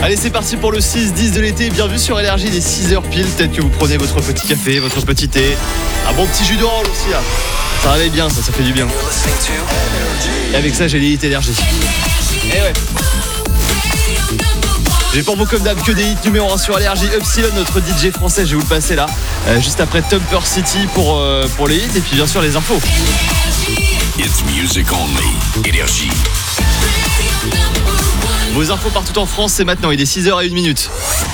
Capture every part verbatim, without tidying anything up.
Allez, c'est parti pour le six dix de l'été. Bienvenue sur Énergie, il est six heures pile. Peut-être que vous prenez votre petit café, votre petit thé, un bon petit jus d'orange aussi là. Ça réveille bien, ça, ça fait du bien. Et avec ça, j'ai les hits Énergie. Eh ouais. J'ai pour vous comme d'hab que des hits numéro un sur Énergie. Upsilon, notre D J français, je vais vous le passer là. Euh, juste après Thumper City pour, euh, pour les hits et puis bien sûr les infos. It's music only. Énergie. Vos infos partout en France, c'est maintenant, il est six heures et une minute.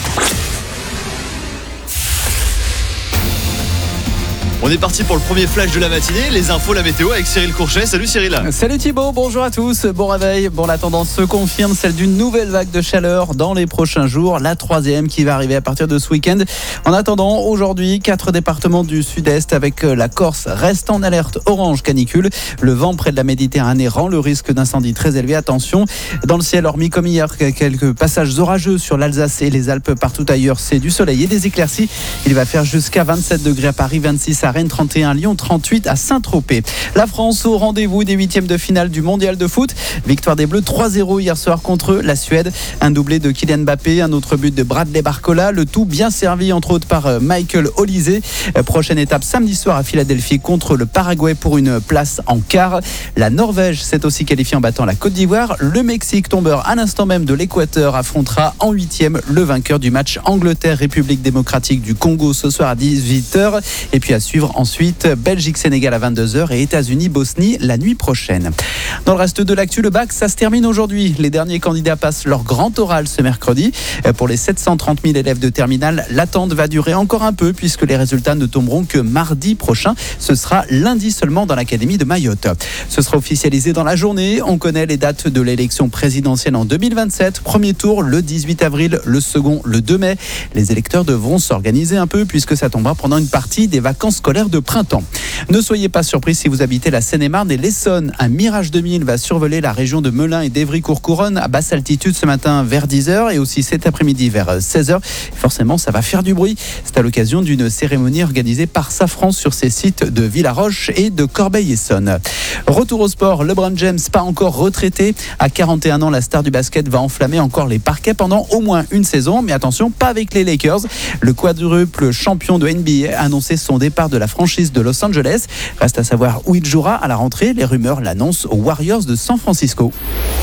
On est parti pour le premier flash de la matinée, les infos, la météo avec Cyril Courchet. Salut Cyril. Salut Thibaut, bonjour à tous, bon réveil. Bon, la tendance se confirme, celle d'une nouvelle vague de chaleur dans les prochains jours, la troisième qui va arriver à partir de ce week-end. En attendant, aujourd'hui, quatre départements du sud-est avec la Corse restent en alerte orange canicule. Le vent près de la Méditerranée rend le risque d'incendie très élevé. Attention, dans le ciel, hormis comme hier, quelques passages orageux sur l'Alsace et les Alpes, partout ailleurs, c'est du soleil et des éclaircies. Il va faire jusqu'à vingt-sept degrés à Paris, vingt-six à Rennes, trente et un à Lyon, trente-huit à Saint-Tropez. La France au rendez-vous des huitièmes de finale du mondial de foot. Victoire des Bleus trois zéro hier soir contre la Suède. Un doublé de Kylian Mbappé, un autre but de Bradley Barcola. Le tout bien servi entre autres par Michael Olise. Prochaine étape samedi soir à Philadelphie contre le Paraguay pour une place en quart. La Norvège s'est aussi qualifiée en battant la Côte d'Ivoire. Le Mexique, tombeur à l'instant même de l'Équateur, affrontera en huitième le vainqueur du match Angleterre-République démocratique du Congo ce soir à dix-huit heures. Et puis à suivre ensuite Belgique-Sénégal à vingt-deux heures et États-Unis-Bosnie la nuit prochaine. Dans le reste de l'actu, le bac, ça se termine aujourd'hui. Les derniers candidats passent leur grand oral ce mercredi. Pour les sept cent trente mille élèves de terminale, l'attente va durer encore un peu puisque les résultats ne tomberont que mardi prochain. Ce sera lundi seulement dans l'académie de Mayotte. Ce sera officialisé dans la journée. On connaît les dates de l'élection présidentielle en deux mille vingt-sept. Premier tour le dix-huit avril, le second le deux mai. Les électeurs devront s'organiser un peu puisque ça tombera pendant une partie des vacances scolaires de printemps. Ne soyez pas surpris si vous habitez la Seine-et-Marne et l'Essonne. Un Mirage deux mille va survoler la région de Melun et d'Évry-Courcouronne à basse altitude ce matin vers dix heures et aussi cet après-midi vers seize heures. Forcément, ça va faire du bruit. C'est à l'occasion d'une cérémonie organisée par Safran sur ses sites de Villaroche et de Corbeil-Essonnes. Retour au sport, LeBron James, pas encore retraité. À quarante et un ans, la star du basket va enflammer encore les parquets pendant au moins une saison. Mais attention, pas avec les Lakers. Le quadruple champion de N B A a annoncé son départ de la franchise de Los Angeles. Reste à savoir où il jouera à la rentrée. Les rumeurs l'annoncent aux Warriors de San Francisco.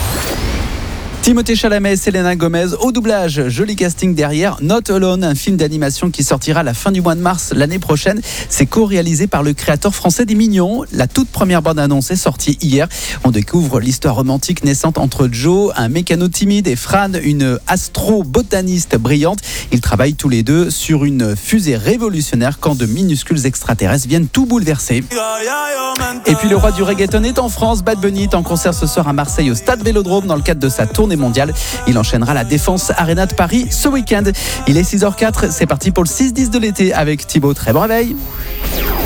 Timothée Chalamet et Selena Gomez au doublage. Joli casting derrière. Not Alone, un film d'animation qui sortira à la fin du mois de mars l'année prochaine. C'est co-réalisé par le créateur français des Mignons. La toute première bande-annonce est sortie hier. On découvre l'histoire romantique naissante entre Joe, un mécano timide, et Fran, une astro-botaniste brillante. Ils travaillent tous les deux sur une fusée révolutionnaire quand de minuscules extraterrestres viennent tout bouleverser. Et puis le roi du reggaeton est en France. Bad Bunny est en concert ce soir à Marseille au Stade Vélodrome dans le cadre de sa tournée mondiale. Il enchaînera la Défense Arena de Paris ce week-end. Il est six heures zéro quatre, c'est parti pour le six dix de l'été avec Thibaut. Très bon réveil.